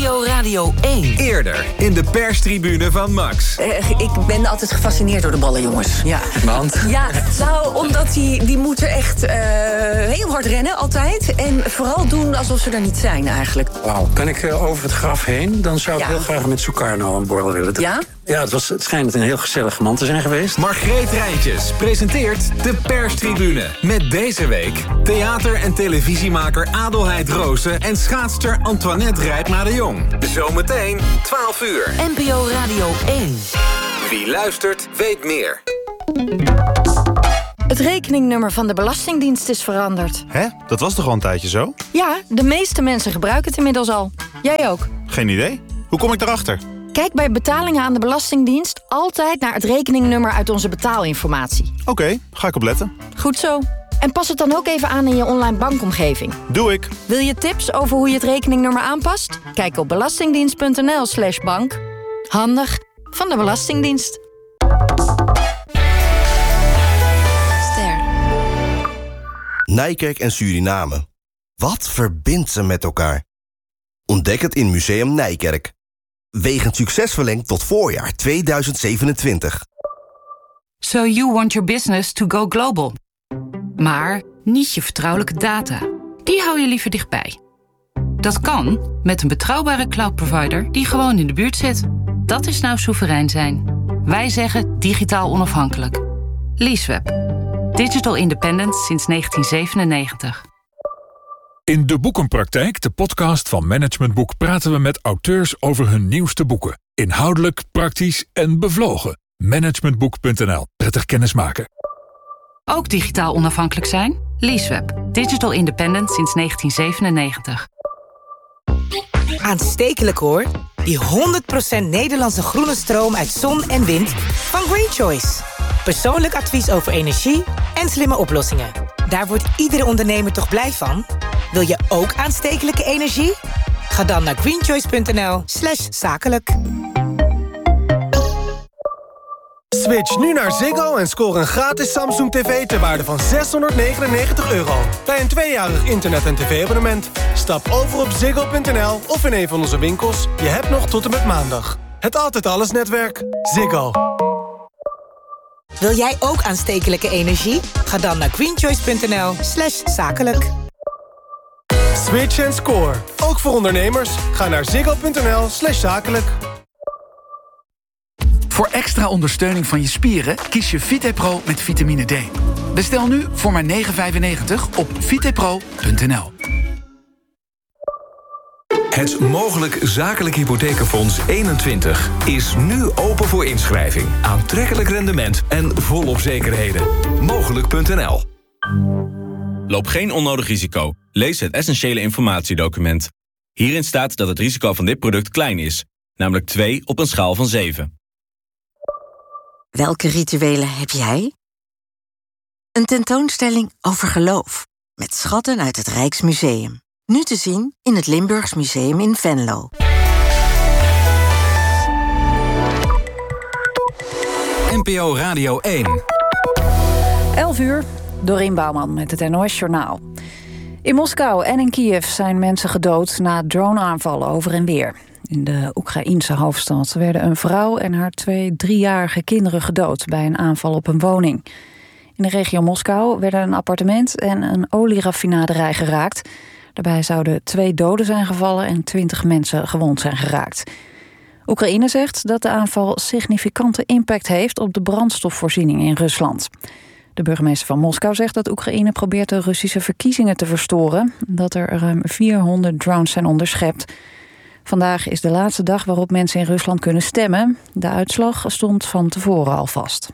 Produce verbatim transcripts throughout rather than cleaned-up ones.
O Radio één. Eerder in de perstribune van Max. Uh, ik ben altijd gefascineerd door de ballenjongens. Ja. Want? Ja, nou, omdat die, die moeten echt uh, heel hard rennen altijd. En vooral doen alsof ze er niet zijn eigenlijk. Wauw, kan ik uh, over het graf heen? Dan zou ik Ja. heel graag met Sukarno een borrel willen. Ja? Ja, het, was, het schijnt een heel gezellige man te zijn geweest. Margreet Rijntjes presenteert de perstribune. Met deze week theater- en televisiemaker Adelheid Roosen en schaatster Antoinette Rijpma de Jong. Zometeen twaalf uur. N P O Radio één. Wie luistert, weet meer. Het rekeningnummer van de Belastingdienst is veranderd. Hè? Dat was toch al een tijdje zo? Ja, de meeste mensen gebruiken het inmiddels al. Jij ook. Geen idee. Hoe kom ik daarachter? Kijk bij betalingen aan de Belastingdienst altijd naar het rekeningnummer uit onze betaalinformatie. Oké, okay, ga ik opletten. Goed zo. En pas het dan ook even aan in je online bankomgeving. Doe ik. Wil je tips over hoe je het rekeningnummer aanpast? Kijk op belastingdienst.nl slash bank. Handig van de Belastingdienst. Ster. Nijkerk en Suriname. Wat verbindt ze met elkaar? Ontdek het in Museum Nijkerk. Wegend succes verlengd tot voorjaar tweeduizend zevenentwintig. So you want your business to go global. Maar niet je vertrouwelijke data. Die hou je liever dichtbij. Dat kan met een betrouwbare cloud provider die gewoon in de buurt zit. Dat is nou soeverein zijn. Wij zeggen digitaal onafhankelijk. Leaseweb. Digital independent sinds negentien zevenennegentig. In De Boekenpraktijk, de podcast van Management Boek, praten we met auteurs over hun nieuwste boeken. Inhoudelijk, praktisch en bevlogen. managementboek punt n l. Prettig kennismaken. Ook digitaal onafhankelijk zijn? Leaseweb. Digital independent sinds negentien zevenennegentig. Aanstekelijk hoor. Die honderd procent Nederlandse groene stroom uit zon en wind van Green Choice. Persoonlijk advies over energie en slimme oplossingen. Daar wordt iedere ondernemer toch blij van? Wil je ook aanstekelijke energie? Ga dan naar greenchoice.nl slash zakelijk. Switch nu naar Ziggo en score een gratis Samsung tv ter waarde van zeshonderdnegenennegentig euro. Bij een tweejarig internet- en tv-abonnement. Stap over op ziggo punt n l of in een van onze winkels. Je hebt nog tot en met maandag. Het Altijd Alles netwerk. Ziggo. Wil jij ook aanstekelijke energie? Ga dan naar greenchoice.nl slash zakelijk. Switch en score. Ook voor ondernemers. Ga naar ziggo.nl slash zakelijk. Voor extra ondersteuning van je spieren kies je VitePro met vitamine D. Bestel nu voor maar negen vijfennegentig op vitepro punt n l. Het Mogelijk Zakelijk Hypothekenfonds eenentwintig is nu open voor inschrijving. Aantrekkelijk rendement en volop zekerheden. Mogelijk punt n l. Loop geen onnodig risico. Lees het essentiële informatiedocument. Hierin staat dat het risico van dit product klein is. Namelijk twee op een schaal van zeven. Welke rituelen heb jij? Een tentoonstelling over geloof. Met schatten uit het Rijksmuseum. Nu te zien in het Limburgs Museum in Venlo. N P O Radio één. elf uur, Dorien Bouwman met het N O S-journaal. In Moskou en in Kiev zijn mensen gedood na droneaanvallen over en weer. In de Oekraïense hoofdstad werden een vrouw en haar twee driejarige kinderen gedood bij een aanval op een woning. In de regio Moskou werden een appartement en een olieraffinaderij geraakt. Daarbij zouden twee doden zijn gevallen en twintig mensen gewond zijn geraakt. Oekraïne zegt dat de aanval significante impact heeft op de brandstofvoorziening in Rusland. De burgemeester van Moskou zegt dat Oekraïne probeert de Russische verkiezingen te verstoren. Dat er ruim vierhonderd drones zijn onderschept. Vandaag is de laatste dag waarop mensen in Rusland kunnen stemmen. De uitslag stond van tevoren al vast.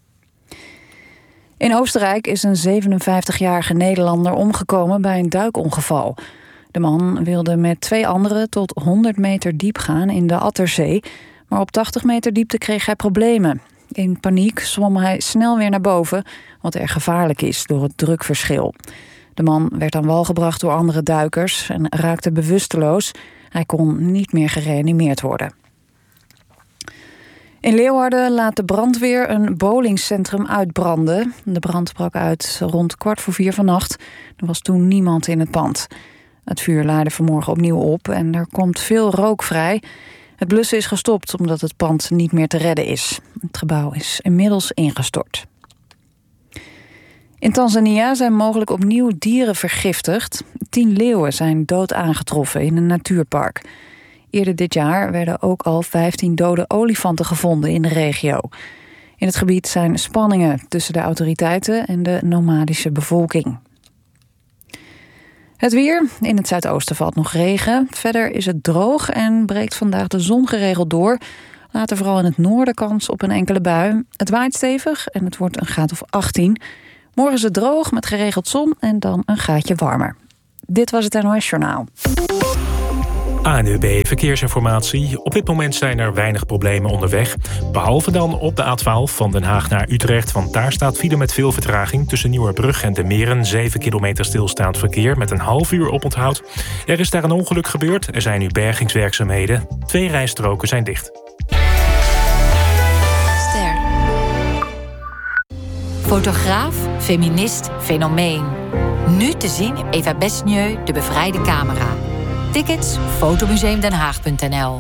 In Oostenrijk is een zevenenvijftigjarige Nederlander omgekomen bij een duikongeval. De man wilde met twee anderen tot honderd meter diep gaan in de Atterzee, maar op tachtig meter diepte kreeg hij problemen. In paniek zwom hij snel weer naar boven, wat erg gevaarlijk is door het drukverschil. De man werd aan wal gebracht door andere duikers en raakte bewusteloos. Hij kon niet meer gereanimeerd worden. In Leeuwarden laat de brandweer een bowlingcentrum uitbranden. De brand brak uit rond kwart voor vier vannacht. Er was toen niemand in het pand. Het vuur laaide vanmorgen opnieuw op en er komt veel rook vrij. Het blussen is gestopt omdat het pand niet meer te redden is. Het gebouw is inmiddels ingestort. In Tanzania zijn mogelijk opnieuw dieren vergiftigd. Tien leeuwen zijn dood aangetroffen in een natuurpark. Eerder dit jaar werden ook al vijftien dode olifanten gevonden in de regio. In het gebied zijn spanningen tussen de autoriteiten en de nomadische bevolking. Het weer. In het zuidoosten valt nog regen. Verder is het droog en breekt vandaag de zon geregeld door. Later vooral in het noorden kans op een enkele bui. Het waait stevig en het wordt een graad of achttien. Morgen is het droog met geregeld zon en dan een graadje warmer. Dit was het N O S Journaal. A N U B Verkeersinformatie. Op dit moment zijn er weinig problemen onderweg. Behalve dan op de A twaalf van Den Haag naar Utrecht. Want daar staat file met veel vertraging. Tussen Nieuwerbrug en De Meren. zeven kilometer stilstaand verkeer met een half uur oponthoud. Er is daar een ongeluk gebeurd. Er zijn nu bergingswerkzaamheden. Twee rijstroken zijn dicht. Ster. Fotograaf, feminist, fenomeen. Nu te zien in Eva Besnieu, De Bevrijde Camera. Tickets, fotomuseumdenhaag punt n l.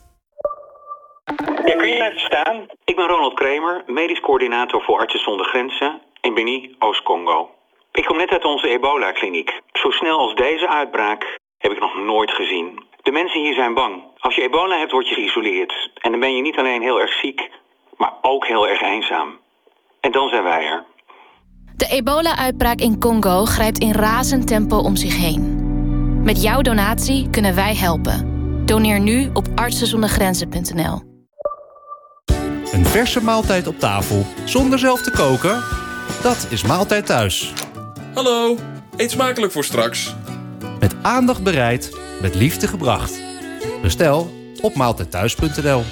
Ja, kun je even staan? Ik ben Ronald Kramer, medisch coördinator voor Artsen zonder Grenzen in Beni, Oost-Congo. Ik kom net uit onze ebola-kliniek. Zo snel als deze uitbraak heb ik nog nooit gezien. De mensen hier zijn bang. Als je ebola hebt, word je geïsoleerd. En dan ben je niet alleen heel erg ziek, maar ook heel erg eenzaam. En dan zijn wij er. De ebola-uitbraak in Congo grijpt in razend tempo om zich heen. Met jouw donatie kunnen wij helpen. Doneer nu op artsen zonder grenzen punt n l. Een verse maaltijd op tafel, zonder zelf te koken? Dat is Maaltijd Thuis. Hallo, eet smakelijk voor straks. Met aandacht bereid, met liefde gebracht. Bestel op maaltijd thuis punt n l.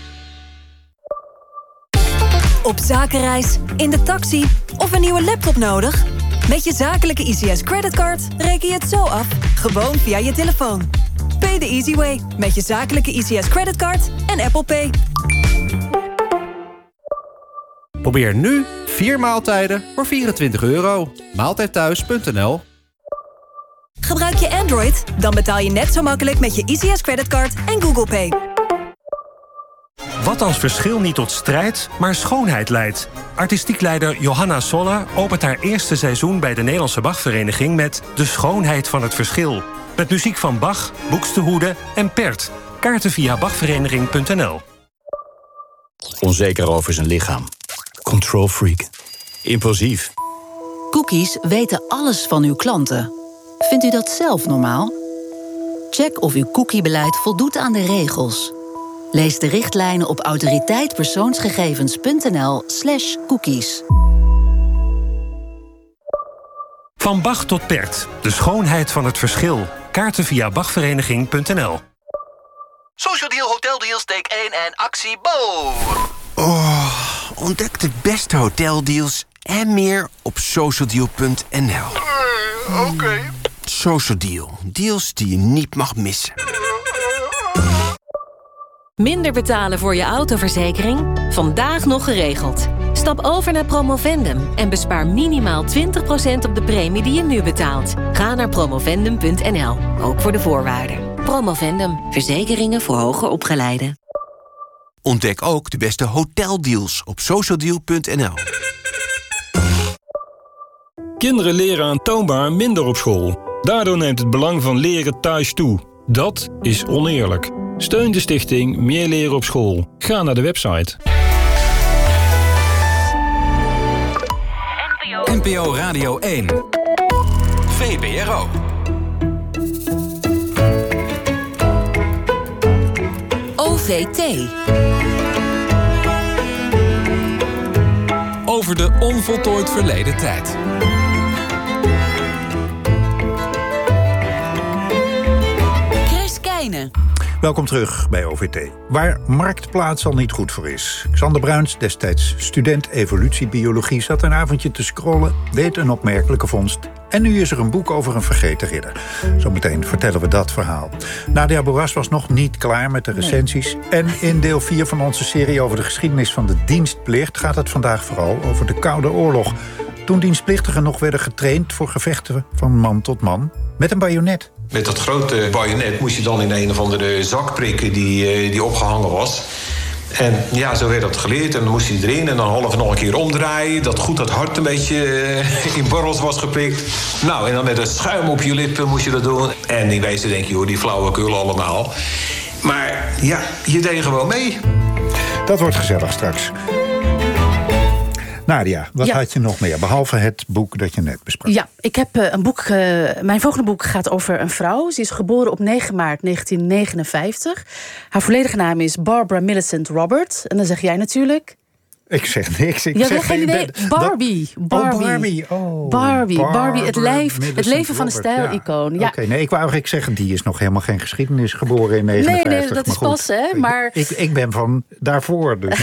Op zakenreis, in de taxi of een nieuwe laptop nodig? Met je zakelijke I C S creditcard reken je het zo af, gewoon via je telefoon. Pay the easy way met je zakelijke I C S creditcard en Apple Pay. Probeer nu vier maaltijden voor vierentwintig euro. maaltijd thuis punt n l. Gebruik je Android? Dan betaal je net zo makkelijk met je I C S creditcard en Google Pay. Wat als verschil niet tot strijd, maar schoonheid leidt? Artistiek leider Johanna Soller opent haar eerste seizoen bij de Nederlandse Bachvereniging met De Schoonheid van het Verschil. Met muziek van Bach, Buxtehude en Pert. Kaarten via bachvereniging punt n l. Onzeker over zijn lichaam. Control freak. Impulsief. Cookies weten alles van uw klanten. Vindt u dat zelf normaal? Check of uw cookiebeleid voldoet aan de regels. Lees de richtlijnen op autoriteitpersoonsgegevens punt n l slash cookies. Van Bach tot Pert. De schoonheid van het verschil. Kaarten via bachvereniging punt n l. Social Deal Hotel Deals, take één en actie Bo! Oh, ontdek de beste hoteldeals en meer op social deal punt n l. Uh, Oké. Okay. Social Deal. Deals die je niet mag missen. Minder betalen voor je autoverzekering? Vandaag nog geregeld. Stap over naar Promovendum en bespaar minimaal twintig procent op de premie die je nu betaalt. Ga naar promovendum punt n l, ook voor de voorwaarden. Promovendum, verzekeringen voor hoger opgeleiden. Ontdek ook de beste hoteldeals op social deal punt n l. Kinderen leren aantoonbaar minder op school. Daardoor neemt het belang van leren thuis toe. Dat is oneerlijk. Steun de stichting Meer Leren op School. Ga naar de website. N P O Radio één. V P R O. O V T. Over de onvoltooid verleden tijd. Chris Keijne. Welkom terug bij O V T, waar Marktplaats al niet goed voor is. Xander Bruins, destijds student evolutiebiologie, zat een avondje te scrollen, deed een opmerkelijke vondst. En nu is er een boek over een vergeten ridder. Zometeen vertellen we dat verhaal. Nadia Boras was nog niet klaar met de recensies. Nee. En in deel vier van onze serie over de geschiedenis van de dienstplicht gaat het vandaag vooral over de Koude Oorlog. Toen dienstplichtigen nog werden getraind voor gevechten van man tot man met een bajonet. Met dat grote bajonet moest je dan in een of andere zak prikken die, die opgehangen was. En ja, zo werd dat geleerd. En dan moest hij erin en dan half nog een keer omdraaien. Dat goed dat hart een beetje in borrels was geprikt. Nou, en dan met het schuim op je lippen moest je dat doen. En in wezen denk je, hoor, die flauwekul allemaal. Maar ja, je deed gewoon mee. Dat wordt gezellig straks. Nadia, wat ja. had je nog meer? Behalve het boek dat je net besprak. Ja, ik heb uh, een boek. Uh, mijn volgende boek gaat over een vrouw. Ze is geboren op negen maart negentien negenenvijftig. Haar volledige naam is Barbara Millicent Robert. En dan zeg jij natuurlijk... Ik zeg niks. Ik ja, zeg geen idee. Ben, Barbie. Dat... Barbie. Oh, Barbie. Oh, Barbie. Barbie. Het, lijf, het leven van een stijlicoon. Ja. Ja. Oké, okay, nee, ik wou eigenlijk zeggen, die is nog helemaal geen geschiedenis, geboren in negenenvijftig. Nee, nee, dat is pas, hè. Maar... Ik, ik ben van daarvoor, dus...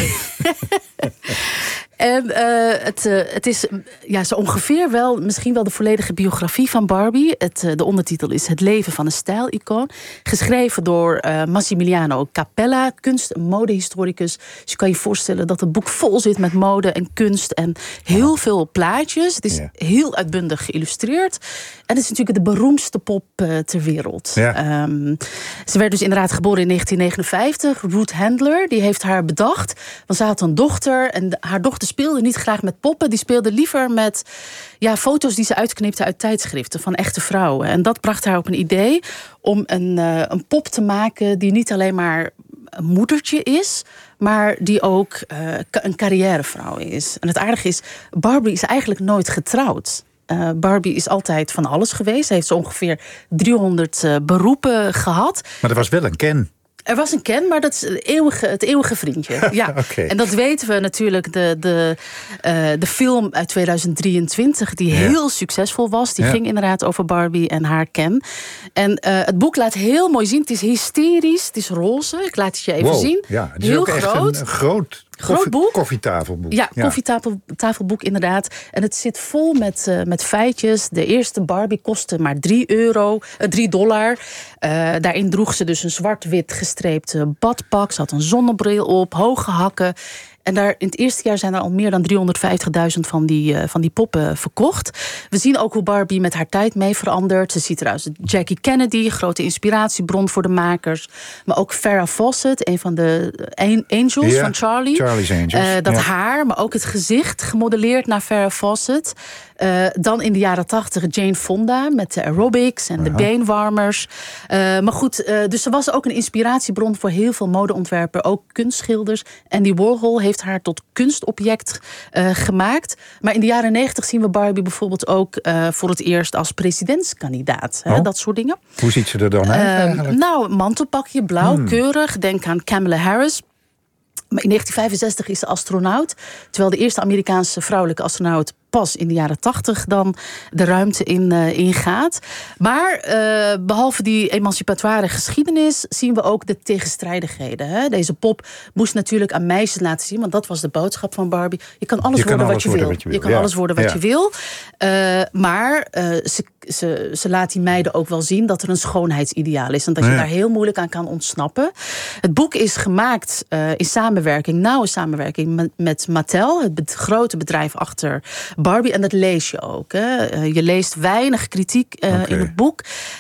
En uh, het, uh, het is ja, zo ongeveer wel, misschien wel de volledige biografie van Barbie. Het, uh, de ondertitel is Het leven van een stijlicoon. Geschreven door uh, Massimiliano Capella, kunst- en modehistoricus. Dus je kan je voorstellen dat het boek vol zit met mode en kunst en heel ja. veel plaatjes. Het is ja. heel uitbundig geïllustreerd. En het is natuurlijk de beroemdste pop uh, ter wereld. Ja. Um, ze werd dus inderdaad geboren in negentien negenenvijftig. Ruth Handler, die heeft haar bedacht. Want ze had een dochter en de, haar dochter speelde niet graag met poppen. Die speelde liever met ja, foto's die ze uitknipte uit tijdschriften van echte vrouwen. En dat bracht haar op een idee om een, uh, een pop te maken die niet alleen maar een moedertje is, maar die ook uh, een carrièrevrouw is. En het aardige is, Barbie is eigenlijk nooit getrouwd. Uh, Barbie is altijd van alles geweest. Ze heeft zo ongeveer driehonderd uh, beroepen gehad. Maar er was wel een Ken. Er was een Ken, maar dat is het eeuwige, het eeuwige vriendje. Ja. Okay. En dat weten we natuurlijk. De, de, uh, de film uit tweeduizend drieëntwintig, die ja. heel succesvol was. Die ja. ging inderdaad over Barbie en haar Ken. En uh, het boek laat heel mooi zien. Het is hysterisch, het is roze. Ik laat het je even wow. zien. Ja, het is heel ook echt groot. Een, een groot... Groot Koffie, boek. Koffietafelboek. Ja, ja. koffietafelboek inderdaad. En het zit vol met, uh, met feitjes. De eerste Barbie kostte maar drie euro, uh, drie dollar. Uh, daarin droeg ze dus een zwart-wit gestreept badpak. Ze had een zonnebril op, hoge hakken. En daar, in het eerste jaar zijn er al meer dan driehonderdvijftigduizend van die, uh, van die poppen verkocht. We zien ook hoe Barbie met haar tijd mee verandert. Ze ziet eruit als Jackie Kennedy, grote inspiratiebron voor de makers. Maar ook Farrah Fawcett, een van de angels ja, van Charlie. Charlie's Angels. Uh, dat ja. haar, maar ook het gezicht, gemodelleerd naar Farrah Fawcett. Uh, dan in de jaren tachtig Jane Fonda met de aerobics en uh-huh. de beenwarmers. Uh, maar goed, uh, dus ze was ook een inspiratiebron voor heel veel modeontwerpers, ook kunstschilders. Andy Warhol heeft haar tot kunstobject uh, gemaakt. Maar in de jaren negentig zien we Barbie bijvoorbeeld ook uh, voor het eerst als presidentskandidaat. Oh. Hè, dat soort dingen. Hoe ziet ze er dan uit uh, eigenlijk? Nou, mantelpakje, blauw, hmm. keurig. Denk aan Kamala Harris. Maar in negentien vijfenzestig is ze astronaut. Terwijl de eerste Amerikaanse vrouwelijke astronaut pas in de jaren tachtig dan de ruimte in, uh, ingaat. Maar uh, behalve die emancipatoire geschiedenis zien we ook de tegenstrijdigheden. Hè? Deze pop moest natuurlijk aan meisjes laten zien, want dat was de boodschap van Barbie. Je kan alles, je worden, kan wat, alles je worden wil. wat je wil. Je kan ja. alles worden wat ja. je wil. Uh, maar uh, ze, ze, ze laat die meiden ook wel zien dat er een schoonheidsideaal is en dat je ja. daar heel moeilijk aan kan ontsnappen. Het boek is gemaakt uh, in samenwerking, nauwe samenwerking met, met Mattel, het be- grote bedrijf achter Barbie. En dat lees je ook. Hè. Uh, je leest weinig kritiek uh, okay. in het boek.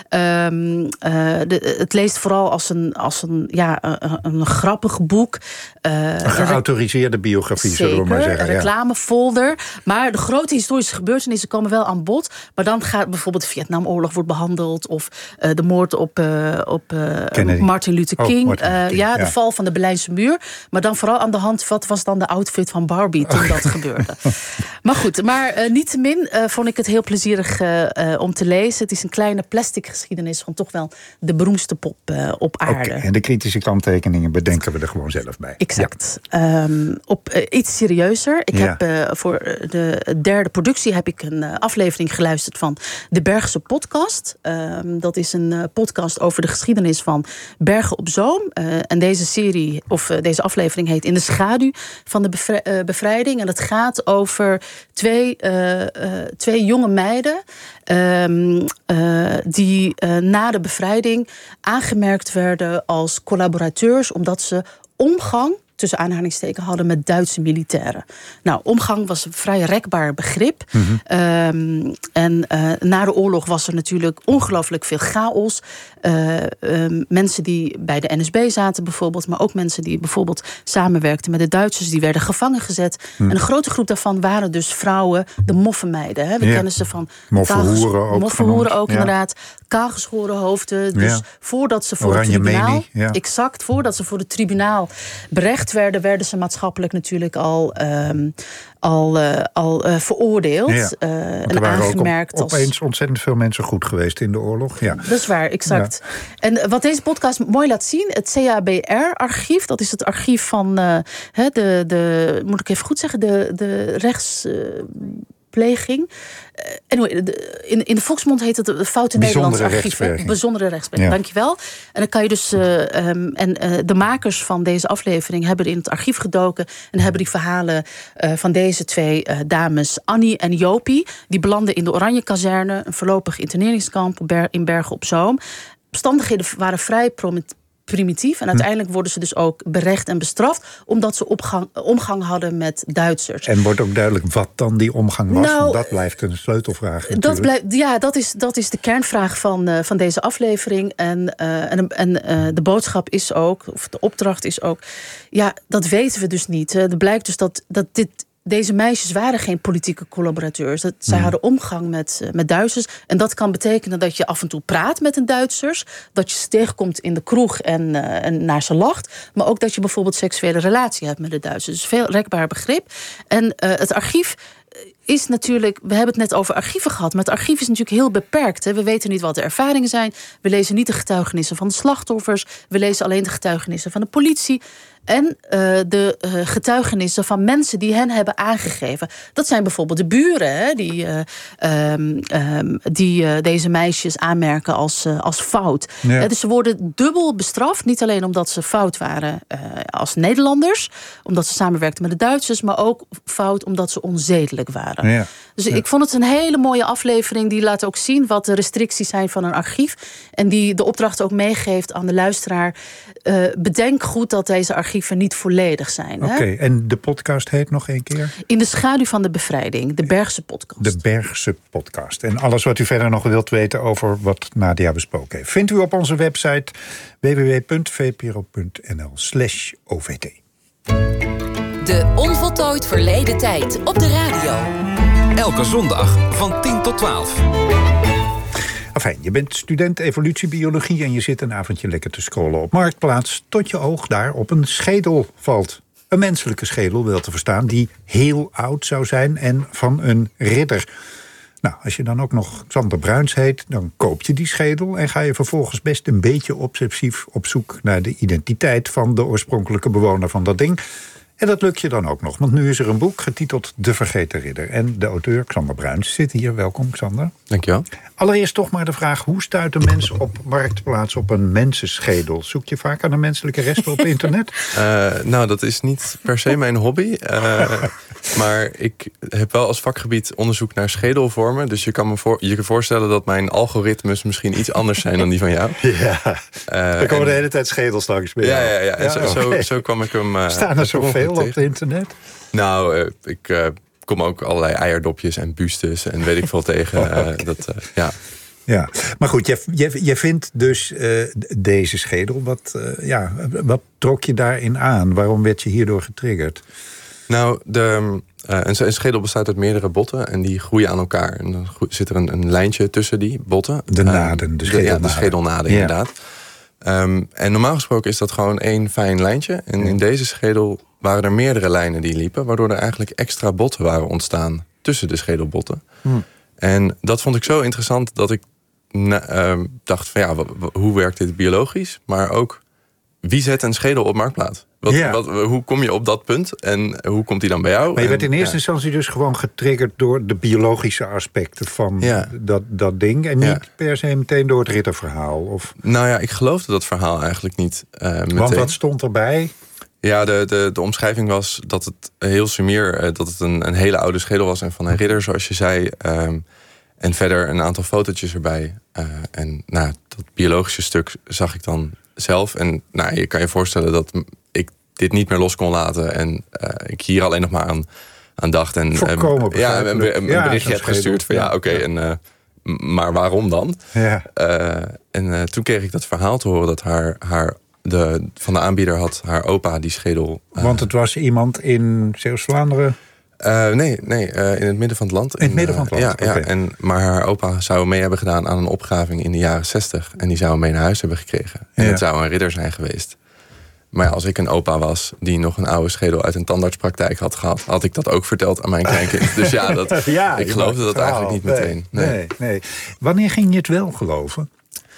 Um, uh, de, het leest vooral als een, als een, ja, een, een grappig boek. Uh, een geautoriseerde biografie, zeker, zullen we maar zeggen. Een reclamefolder. Maar de grote historische gebeurtenissen komen wel aan bod. Maar dan gaat bijvoorbeeld de Vietnamoorlog wordt behandeld. Of uh, de moord op, uh, op uh, Martin Luther King. Oh, Martin Luther King. Uh, ja, de ja. val van de Berlijnse muur. Maar dan vooral aan de hand, wat was dan de outfit van Barbie toen oh. dat gebeurde. Maar goed, maar uh, niettemin uh, vond ik het heel plezierig uh, uh, om te lezen. Het is een kleine plastic geschiedenis van toch wel de beroemdste pop uh, op aarde. Okay. En de kritische kanttekeningen bedenken we er gewoon zelf bij. Exact. Ja. Um, op uh, iets serieuzer. Ik ja. heb uh, voor de derde productie heb ik een uh, aflevering geluisterd van de Bergse podcast. Um, dat is een uh, podcast over de geschiedenis van Bergen op Zoom. Uh, en deze serie, of uh, deze aflevering heet In de schaduw van de bevrij- uh, bevrijding. En het gaat over twee, uh, uh, twee jonge meiden um, uh, die uh, na de bevrijding aangemerkt werden als collaborateurs, omdat ze omgang tussen aanhalingstekens hadden met Duitse militairen. Nou, omgang was een vrij rekbaar begrip. Mm-hmm. Um, en uh, na de oorlog was er natuurlijk ongelooflijk veel chaos. Uh, um, mensen die bij de N S B zaten bijvoorbeeld, maar ook mensen die bijvoorbeeld samenwerkten met de Duitsers, die werden gevangen gezet. Mm. En een grote groep daarvan waren dus vrouwen, de moffenmeiden. Hè. We ja. kennen ze van moffenhoeren ook, moffenhoeren ook ja. inderdaad. Kaalgeschoren hoofden. Dus ja. voordat ze voor Oranje het tribunaal, menie, ja. exact, voordat ze voor het tribunaal berecht werden, werden ze maatschappelijk natuurlijk al, um, al, uh, al uh, veroordeeld. Ja. Uh, en en aangemerkt op, als... opeens ontzettend veel mensen goed geweest in de oorlog. Ja. Dat is waar, exact. Ja. En wat deze podcast mooi laat zien, het C A B R-archief, dat is het archief van uh, de, de, moet ik even goed zeggen, de, de rechts... Uh, pleging. Uh, in, in de volksmond heet het het Foute Nederlands Archief. Bijzondere rechtspleging, ja. Dankjewel. En dan kan je dus. Uh, um, en uh, de makers van deze aflevering hebben in het archief gedoken en hebben die verhalen uh, van deze twee uh, dames, Annie en Jopie, die belanden in de Oranje Kazerne, een voorlopig interneringskamp in Bergen op Zoom. Omstandigheden waren vrij prominent. primitief. En uiteindelijk worden ze dus ook berecht en bestraft, omdat ze opgang, omgang hadden met Duitsers. En wordt ook duidelijk wat dan die omgang was? Nou, want dat blijft een sleutelvraag. Dat blijft, ja, dat is, dat is de kernvraag van, uh, van deze aflevering. En, uh, en, en uh, de boodschap is ook, of de opdracht is ook, ja, dat weten we dus niet. Er blijkt dus dat, dat dit. Deze meisjes waren geen politieke collaborateurs. Dat, zij hadden omgang met, uh, met Duitsers. En dat kan betekenen dat je af en toe praat met een Duitsers. Dat je ze tegenkomt in de kroeg en, uh, en naar ze lacht. Maar ook dat je bijvoorbeeld seksuele relatie hebt met de Duitsers. Dus veel rekbaar begrip. En uh, het archief is natuurlijk, we hebben het net over archieven gehad, maar het archief is natuurlijk heel beperkt. Hè. We weten niet wat de ervaringen zijn. We lezen niet de getuigenissen van de slachtoffers. We lezen alleen de getuigenissen van de politie. En uh, de uh, getuigenissen van mensen die hen hebben aangegeven. Dat zijn bijvoorbeeld de buren, hè, die, uh, um, um, die uh, deze meisjes aanmerken als, uh, als fout. Ja. Uh, dus ze worden dubbel bestraft. Niet alleen omdat ze fout waren uh, als Nederlanders, omdat ze samenwerkten met de Duitsers, maar ook fout omdat ze onzedelijk waren. Ja. Dus ja. ik vond het een hele mooie aflevering. Die laat ook zien wat de restricties zijn van een archief. En die de opdracht ook meegeeft aan de luisteraar. Uh, bedenk goed dat deze archieven niet volledig zijn. Oké, okay, en de podcast heet nog één keer? In de schaduw van de bevrijding, de Bergse podcast. De Bergse podcast. En alles wat u verder nog wilt weten over wat Nadia besproken heeft, vindt u op onze website w w w punt v p r o punt n l slash o v t. De Onvoltooid Verleden Tijd op de radio. Elke zondag van tien tot twaalf. Enfin, je bent student evolutiebiologie en je zit een avondje lekker te scrollen op Marktplaats tot je oog daar op een schedel valt. Een menselijke schedel, wel te verstaan, die heel oud zou zijn en van een ridder. Nou, als je dan ook nog Xander Bruins heet, dan koop je die schedel en ga je vervolgens best een beetje obsessief op zoek naar de identiteit van de oorspronkelijke bewoner van dat ding. En dat lukt je dan ook nog, want nu is er een boek getiteld De Vergeten Ridder. En de auteur, Xander Bruins, zit hier. Welkom, Xander. Dankjewel. Allereerst toch maar de vraag, hoe stuit een mens op Marktplaats op een mensenschedel? Zoek je vaak aan de menselijke resten op internet? Uh, nou, dat is niet per se mijn hobby. Uh, maar ik heb wel als vakgebied onderzoek naar schedelvormen. Dus je kan me voor, je kan voorstellen dat mijn algoritmes misschien iets anders zijn dan die van jou. Ja, uh, er komen en, de hele tijd schedels langs bij jou. Ja, ja, ja. En ja, zo, okay. zo, zo kwam ik hem... Uh, Staan er zoveel op het internet? Nou, uh, ik uh, kom ook allerlei eierdopjes en bustes en weet ik veel tegen. Uh, okay. dat, uh, ja. Ja, maar goed, je, je, je vindt dus uh, deze schedel. Wat, uh, ja, wat trok je daarin aan? Waarom werd je hierdoor getriggerd? Nou, de, uh, een, een schedel bestaat uit meerdere botten en die groeien aan elkaar. En dan zit er een, een lijntje tussen die botten. De naden, de schedelnaden. De, ja, de schedelnaden, ja. Inderdaad. Um, en normaal gesproken is dat gewoon één fijn lijntje. En in deze schedel waren er meerdere lijnen die liepen, waardoor er eigenlijk extra botten waren ontstaan tussen de schedelbotten. Hmm. En dat vond ik zo interessant dat ik na, uh, dacht van ja, w- w- hoe werkt dit biologisch? Maar ook, wie zet een schedel op Marktplaats? Wat, ja. wat, hoe kom je op dat punt en hoe komt die dan bij jou? Maar je werd in en, eerste ja. instantie dus gewoon getriggerd door de biologische aspecten van ja. dat, dat ding. En niet ja. per se meteen door het ridderverhaal. Of... Nou ja, ik geloofde dat verhaal eigenlijk niet uh, meteen. Want wat stond erbij? Ja, de, de, de omschrijving was dat het heel sumier, uh, dat het een, een hele oude schedel was en van een ridder, zoals je zei. Um, en verder een aantal fotootjes erbij. Uh, en nou, dat biologische stuk zag ik dan zelf. En nou, je kan je voorstellen dat ik dit niet meer los kon laten. En uh, ik hier alleen nog maar aan, aan dacht. En Volkomen uh, ja, een, een, een ja, berichtje heb gestuurd van ja, oké, okay, en uh, maar waarom dan? Ja. Uh, en uh, toen kreeg ik dat verhaal te horen dat haar, haar de, van de aanbieder had haar opa die schedel. Uh, Want het was iemand in Zeeuws-Vlaanderen. Uh, nee, nee uh, in het midden van het land. In het midden van het land, uh, ja, okay. ja, en, maar haar opa zou mee hebben gedaan aan een opgraving in de jaren zestig. En die zou hem mee naar huis hebben gekregen. En ja. het zou een ridder zijn geweest. Maar ja, als ik een opa was die nog een oude schedel uit een tandartspraktijk had gehad, had ik dat ook verteld aan mijn kleinkind. Dus ja, dat, ja ik geloofde dat eigenlijk niet nee, meteen. Nee. Nee, nee. Wanneer ging je het wel geloven?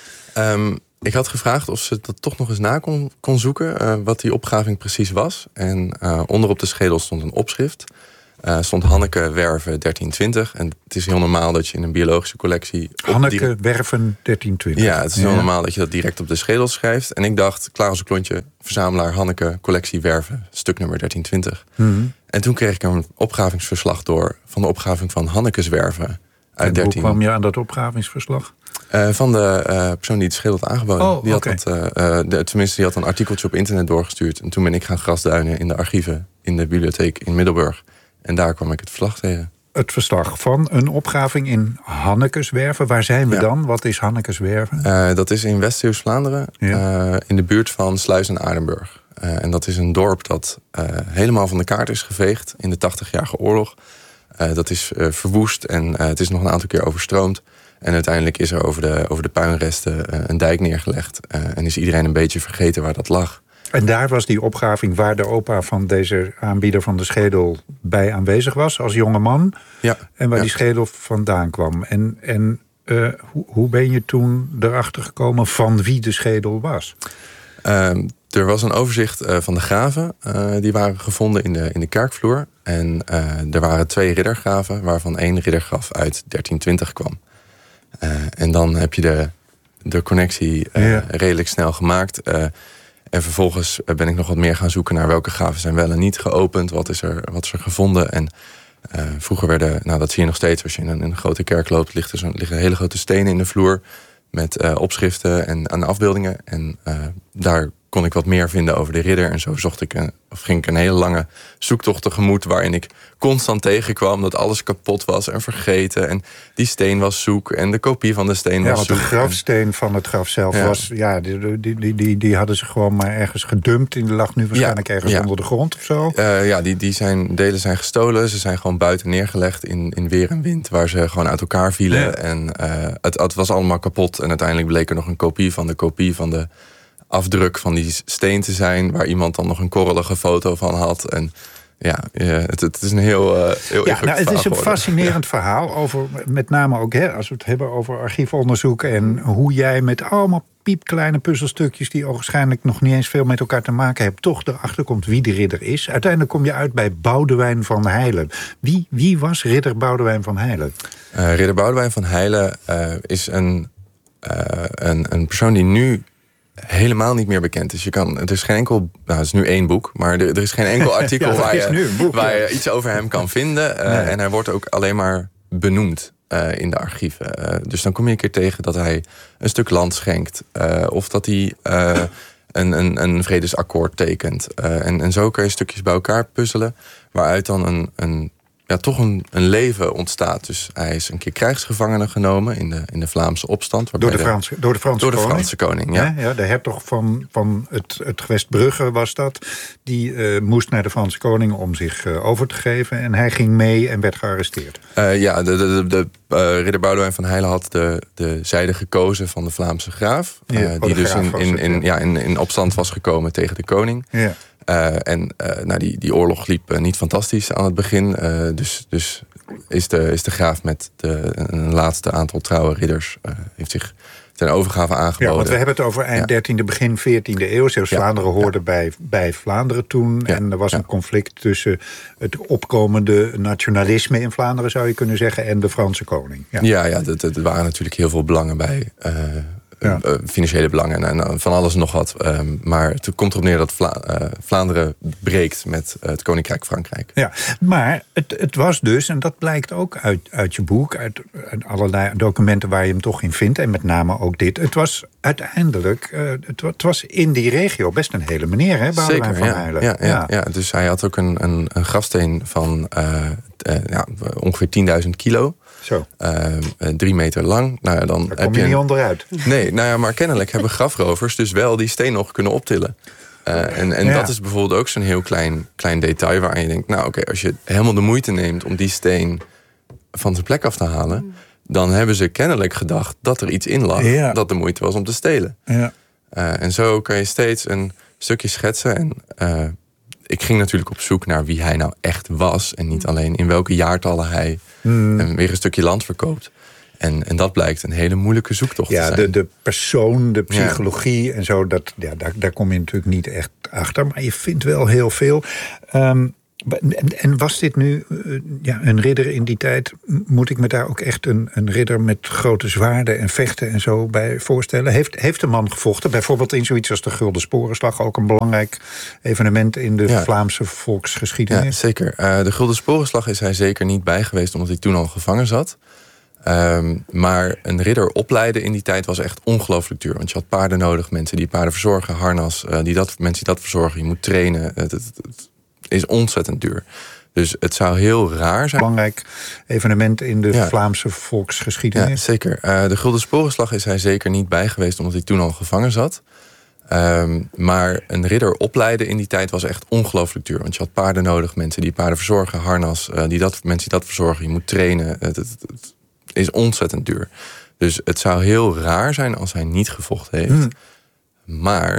Um, ik had gevraagd of ze dat toch nog eens na kon, kon zoeken, uh, wat die opgraving precies was. En uh, onder op de schedel stond een opschrift. Uh, stond Hanneke Werven dertien twintig. En het is heel normaal dat je in een biologische collectie... Hanneke die... Werven dertien twintig. Ja, het is heel ja. normaal dat je dat direct op de schedel schrijft. En ik dacht, klaar als een klontje, verzamelaar Hanneke, collectie Werven, stuk nummer dertien twintig. Mm-hmm. En toen kreeg ik een opgravingsverslag door van de opgraving van Hanneke's Werven uit en dertien. Hoe kwam je aan dat opgravingsverslag? Uh, van de uh, persoon die het schedel had aangeboden. Oh, die had okay. dat, uh, de, tenminste, die had een artikeltje op internet doorgestuurd. En toen ben ik gaan grasduinen in de archieven in de bibliotheek in Middelburg. En daar kwam ik het verslag tegen. Het verslag van een opgraving in Hannekeswerven. Waar zijn we ja. dan? Wat is Hannekeswerven? Uh, dat is in West-Zeeuws-Vlaanderen. Ja. Uh, in de buurt van Sluis en Aardenburg. Uh, en dat is een dorp dat uh, helemaal van de kaart is geveegd in de tachtigjarige oorlog. Uh, dat is uh, verwoest en uh, het is nog een aantal keer overstroomd. En uiteindelijk is er over de, over de puinresten uh, een dijk neergelegd. Uh, en is iedereen een beetje vergeten waar dat lag. En daar was die opgraving waar de opa van deze aanbieder van de schedel bij aanwezig was als jonge man. Ja, en waar ja. die schedel vandaan kwam. En, en uh, hoe, hoe ben je toen erachter gekomen van wie de schedel was? Uh, er was een overzicht uh, van de graven. Uh, die waren gevonden in de, in de kerkvloer. En uh, er waren twee riddergraven, waarvan één riddergraf uit dertien twintig kwam. Uh, en dan heb je de, de connectie uh, ja. redelijk snel gemaakt. Uh, En vervolgens ben ik nog wat meer gaan zoeken naar welke graven zijn wel en niet geopend. Wat is er, wat is er gevonden? En uh, vroeger werden, nou dat zie je nog steeds als je in een, in een grote kerk loopt, ligt er zo, liggen hele grote stenen in de vloer met uh, opschriften en, en afbeeldingen. En uh, daar kon ik wat meer vinden over de ridder. En zo zocht ik een, of ging ik een hele lange zoektocht tegemoet waarin ik constant tegenkwam dat alles kapot was en vergeten. En die steen was zoek en de kopie van de steen ja, was zoek. Ja, want de grafsteen van het graf zelf ja. was... Ja, die, die, die, die hadden ze gewoon maar ergens gedumpt. Die lag nu waarschijnlijk ja, ergens ja. onder de grond of zo. Uh, ja, die, die zijn, delen zijn gestolen. Ze zijn gewoon buiten neergelegd in, in weer en wind, waar ze gewoon uit elkaar vielen. Ja. En uh, het, het was allemaal kapot. En uiteindelijk bleek er nog een kopie van de kopie van de afdruk van die steen te zijn, waar iemand dan nog een korrelige foto van had. En ja, het, het is een heel, uh, heel ja, nou, het is een geworden. fascinerend ja. verhaal over, met name ook, hè, als we het hebben over archiefonderzoek en hoe jij met allemaal piepkleine puzzelstukjes die waarschijnlijk nog niet eens veel met elkaar te maken hebben, toch erachter komt wie de ridder is. Uiteindelijk kom je uit bij Boudewijn van Heilen. Wie, wie was ridder Boudewijn van Heilen? Uh, ridder Boudewijn van Heilen uh, is een, uh, een, een persoon die nu helemaal niet meer bekend is. Je kan, het is geen enkel, nou, het is nu één boek, maar er, er is geen enkel artikel ja, waar, je, boek, waar ja. je iets over hem kan vinden. Uh, nee. En hij wordt ook alleen maar benoemd uh, in de archieven. Uh, dus dan kom je een keer tegen dat hij een stuk land schenkt, uh, of dat hij uh, een, een, een vredesakkoord tekent. Uh, en, en zo kan je stukjes bij elkaar puzzelen, waaruit dan een, een ja, toch een, een leven ontstaat. Dus hij is een keer krijgsgevangene genomen in de, in de Vlaamse opstand. Door de, Franse, door de Franse door de koning? Franse koning, ja. ja, ja de hertog van, van het, het gewest Brugge was dat. Die uh, moest naar de Franse koning om zich uh, over te geven. En hij ging mee en werd gearresteerd. Uh, ja, de, de, de, de uh, ridder Boudewijn van Heilen had de, de zijde gekozen van de Vlaamse graaf. Uh, ja, die dus in, in, in, ja, in, in opstand was gekomen tegen de koning. Ja. Uh, en uh, nou, die, die oorlog liep uh, niet fantastisch aan het begin. Uh, dus dus is, de, is de graaf met de, een laatste aantal trouwe ridders Uh, heeft zich ten overgave aangeboden. Ja, want we hebben het over eind dertiende, ja. begin veertiende eeuw. Zeeuws-Vlaanderen ja, hoorde ja. bij, bij Vlaanderen toen. Ja, en er was ja. een conflict tussen het opkomende nationalisme in Vlaanderen, zou je kunnen zeggen, en de Franse koning. Ja, ja, ja er waren natuurlijk heel veel belangen bij. Uh, ja. uh, financiële belangen en, en van alles nog wat. Um, maar het komt erop neer dat Vla- uh, Vlaanderen breekt met uh, het Koninkrijk Frankrijk. Ja, maar het, het was dus, en dat blijkt ook uit, uit je boek, uit, uit allerlei documenten waar je hem toch in vindt, en met name ook dit. Het was uiteindelijk, uh, het, het was in die regio best een hele meneer, hè, Boudewijn van ja, Huylen. Ja, ja, ja. ja, dus hij had ook een, een, een grafsteen van uh, uh, ja, ongeveer tienduizend kilo. Zo. Uh, drie meter lang. Nou ja, dan Daar heb kom je je niet een... onderuit. Nee, nou ja, maar kennelijk hebben grafrovers dus wel die steen nog kunnen optillen. Uh, en en ja. dat is bijvoorbeeld ook zo'n heel klein, klein detail waar je denkt, nou oké, okay, als je helemaal de moeite neemt om die steen van zijn plek af te halen, mm. dan hebben ze kennelijk gedacht dat er iets in lag ja. dat de moeite was om te stelen. Ja. Uh, en zo kan je steeds een stukje schetsen. En uh, ik ging natuurlijk op zoek naar wie hij nou echt was en niet alleen in welke jaartallen hij mm. uh, weer een stukje land verkoopt. En, en dat blijkt een hele moeilijke zoektocht ja, te zijn. De, de persoon, de psychologie ja. en zo, dat, ja, daar, daar kom je natuurlijk niet echt achter. Maar je vindt wel heel veel. Um, en, en was dit nu uh, ja, een ridder in die tijd? Moet ik me daar ook echt een, een ridder met grote zwaarden en vechten en zo bij voorstellen? Heeft, heeft de man gevochten? Bijvoorbeeld in zoiets als de Gulden Sporenslag, ook een belangrijk evenement in de ja. Vlaamse volksgeschiedenis. Ja, zeker. Uh, de Gulden Sporenslag is hij zeker niet bij geweest, omdat hij toen al gevangen zat. Um, maar een ridder opleiden in die tijd was echt ongelooflijk duur. Want je had paarden nodig, mensen die paarden verzorgen, harnas, uh, die dat, mensen die dat verzorgen. Je moet trainen. Het, het, het is ontzettend duur. Dus het zou heel raar zijn. Belangrijk evenement in de ja. Vlaamse volksgeschiedenis. Ja, zeker. Uh, de Gulden Sporenslag is hij zeker niet bij geweest, omdat hij toen al gevangen zat. Um, maar een ridder opleiden in die tijd was echt ongelooflijk duur. Want je had paarden nodig, mensen die paarden verzorgen, harnas, uh, die dat, mensen die dat verzorgen. Je moet trainen. Het, het, het is ontzettend duur. Dus het zou heel raar zijn als hij niet gevochten heeft. Mm. Maar